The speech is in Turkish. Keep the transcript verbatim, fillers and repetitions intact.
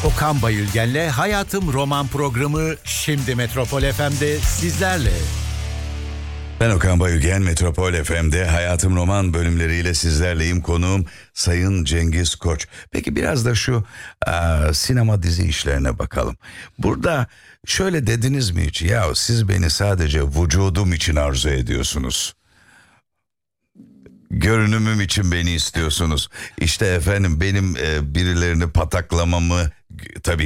Okan Bayülgen'le Hayatım Roman programı şimdi Metropol F M'de sizlerle. Ben Okan Bayülgen, Metropol F M'de Hayatım Roman bölümleriyle sizlerleyim. Konuğum Sayın Cengiz Koç. Peki biraz da şu aa, sinema dizi işlerine bakalım. Burada şöyle dediniz mi hiç? Ya siz beni sadece vücudum için arzu ediyorsunuz. Görünümüm için beni istiyorsunuz. İşte efendim benim e, birilerini pataklamamı tabii